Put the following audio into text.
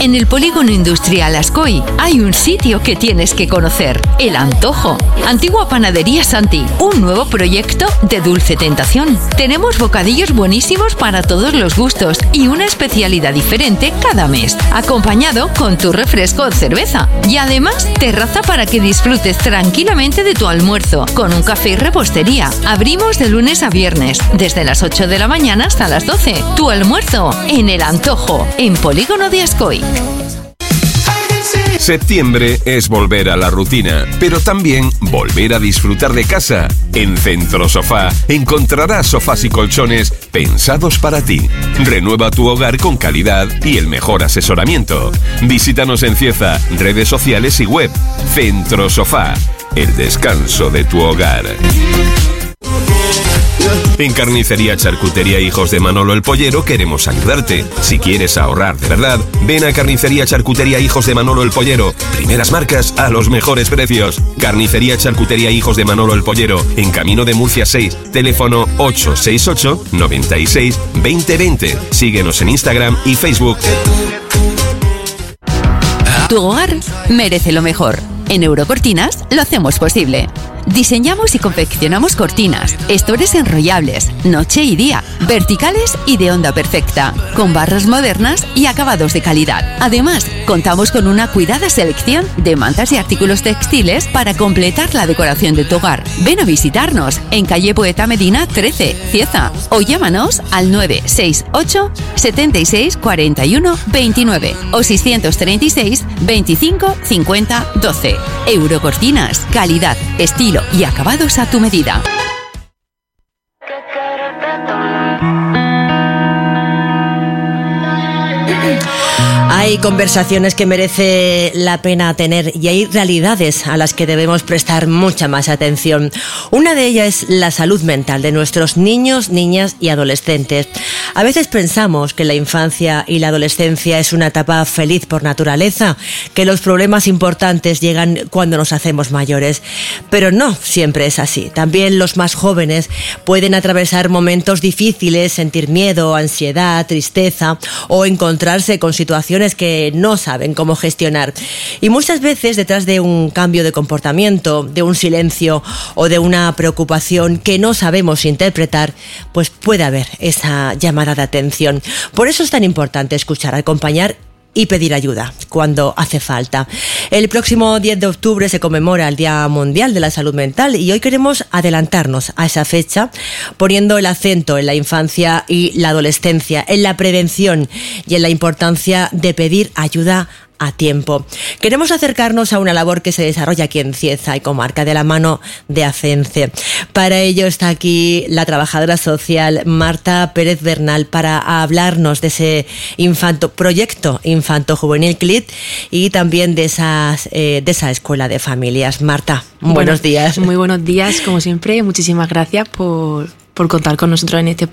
En el Polígono Industrial Ascoy hay un sitio que tienes que conocer, El Antojo. Antigua Panadería Santi, un nuevo proyecto de dulce tentación. Tenemos bocadillos buenísimos para todos los gustos y una especialidad diferente cada mes, acompañado con tu refresco o cerveza. Y además, terraza para que disfrutes tranquilamente de tu almuerzo, con un café y repostería. Abrimos de lunes a viernes, desde las 8 de la mañana hasta las 12. Tu almuerzo en El Antojo, en Polígono de Ascoy. Septiembre es volver a la rutina, pero también volver a disfrutar de casa. En Centro Sofá encontrarás sofás y colchones pensados para ti. Renueva tu hogar con calidad y el mejor asesoramiento. Visítanos en Cieza, redes sociales y web. Centro Sofá, el descanso de tu hogar. En Carnicería Charcutería Hijos de Manolo el Pollero queremos ayudarte. Si quieres ahorrar de verdad, ven a Carnicería Charcutería Hijos de Manolo el Pollero. Primeras marcas a los mejores precios. Carnicería Charcutería Hijos de Manolo el Pollero, en Camino de Murcia 6, teléfono 868 96 2020. Síguenos en Instagram y Facebook. Tu hogar merece lo mejor. En Eurocortinas lo hacemos posible. Diseñamos y confeccionamos cortinas, estores enrollables, noche y día, verticales y de onda perfecta, con barras modernas y acabados de calidad. Además, contamos con una cuidada selección de mantas y artículos textiles para completar la decoración de tu hogar. Ven a visitarnos en calle Poeta Medina 13, Cieza, o llámanos al 968 76 41 29 o 636 25 50 12. Eurocortinas, calidad, estilo y acabados a tu medida. Hay conversaciones que merece la pena tener y hay realidades a las que debemos prestar mucha más atención. Una de ellas es la salud mental de nuestros niños, niñas y adolescentes. A veces pensamos que la infancia y la adolescencia es una etapa feliz por naturaleza, que los problemas importantes llegan cuando nos hacemos mayores. Pero no siempre es así. También los más jóvenes pueden atravesar momentos difíciles, sentir miedo, ansiedad, tristeza o encontrarse con situaciones que no saben cómo gestionar. Y muchas veces detrás de un cambio de comportamiento, de un silencio o de una preocupación que no sabemos interpretar, pues puede haber esa llamada de atención. Por eso es tan importante escuchar, acompañar y pedir ayuda cuando hace falta. El próximo 10 de octubre se conmemora el Día Mundial de la Salud Mental y hoy queremos adelantarnos a esa fecha poniendo el acento en la infancia y la adolescencia, en la prevención y en la importancia de pedir ayuda a tiempo. Queremos acercarnos a una labor que se desarrolla aquí en Cieza y comarca de la mano de ACENCE. Para ello está aquí la trabajadora social Marta Pérez Bernal para hablarnos de ese proyecto infanto-juvenil CLIT y también de esa escuela de familias. Marta, buenos días. Muy buenos días, como siempre. Muchísimas gracias por contar con nosotros en este